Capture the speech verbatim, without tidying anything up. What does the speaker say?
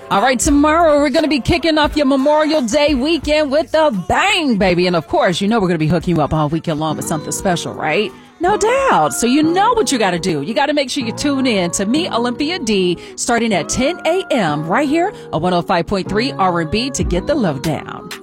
All right, tomorrow we're going to be kicking off your Memorial Day weekend with a bang, baby. And of course, you know we're going to be hooking you up all weekend long with something special, right? No doubt. So you know what you got to do. You got to make sure you tune in to me, Olympia D, starting at ten a.m. right here on one oh five point three R and B to get the lowdown.